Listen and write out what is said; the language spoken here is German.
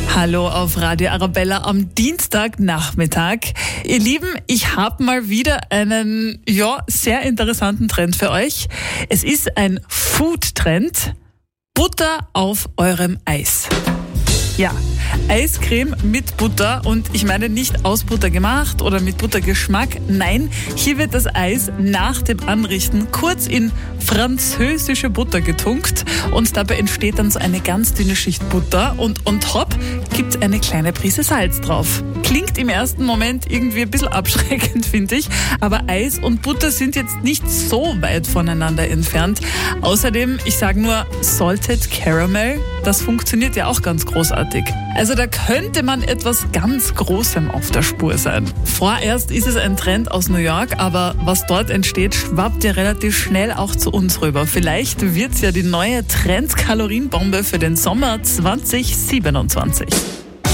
Hallo auf Radio Arabella am Dienstagnachmittag. Ihr Lieben, ich habe mal wieder einen sehr interessanten Trend für euch. Es ist ein Food-Trend. Butter auf eurem Eis. Ja, Eiscreme mit Butter und ich meine nicht aus Butter gemacht oder mit Buttergeschmack. Nein, hier wird das Eis nach dem Anrichten kurz in französische Butter getunkt und dabei entsteht dann so eine ganz dünne Schicht Butter und on top gibt's eine kleine Prise Salz drauf. Klingt im ersten Moment irgendwie ein bisschen abschreckend, finde ich, aber Eis und Butter sind jetzt nicht so weit voneinander entfernt. Außerdem, ich sage nur Salted Caramel, das funktioniert ja auch ganz großartig. Also da könnte man etwas ganz Großem auf der Spur sein. Vorerst ist es ein Trend aus New York, aber was dort entsteht, schwappt ja relativ schnell auch zu uns rüber. Vielleicht wird's ja die neue Trend-Kalorienbombe für den Sommer 2027.